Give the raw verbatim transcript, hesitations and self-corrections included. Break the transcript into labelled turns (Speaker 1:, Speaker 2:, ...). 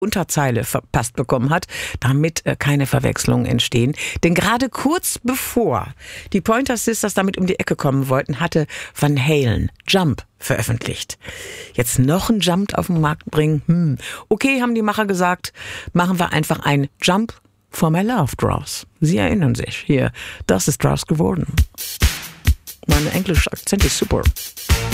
Speaker 1: Unterzeile verpasst bekommen hat, damit äh, keine Verwechslungen entstehen. Denn gerade kurz bevor die Pointer Sisters damit um die Ecke kommen wollten, hatte Van Halen Jump veröffentlicht. Jetzt noch ein Jump auf den Markt bringen? Hm. Okay, haben die Macher gesagt, machen wir einfach ein Jump for my love draws. Sie erinnern sich, hier, das ist draus geworden. Mein englischer Akzent ist super.